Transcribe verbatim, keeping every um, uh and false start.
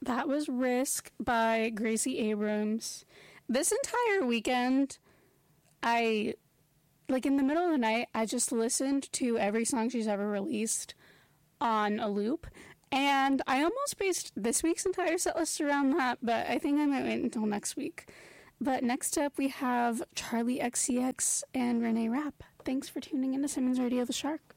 That was Risk by Gracie Abrams. This entire weekend, I, like in the middle of the night, I just listened to every song she's ever released on a loop. And I almost based this week's entire set list around that, but I think I might wait until next week. But next up, we have Charlie X C X and Renee Rapp. Thanks for tuning in to Simmons Radio the Shark.